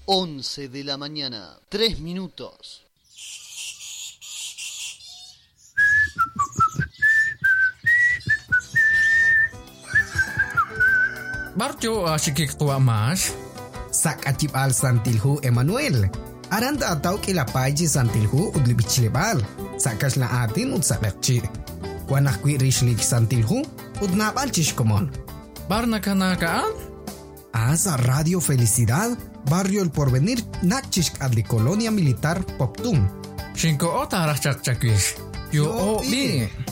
11 de la mañana, 3 minutos. Barjo asyik tua mas. Sak acip al santilhu Emmanuel. Aranda atau kila paji santilhu udli bicilebal. Sakas la atin ud sakakci. Wanah kui rishlik santilhu ud nabal chishkomon. Barna kanakaan? Asa Radio Felicidad, Barrio El Porvenir, Nachishk adli Colonia Militar Poptum. Shinko ota rachak chakwish. Yo o bi.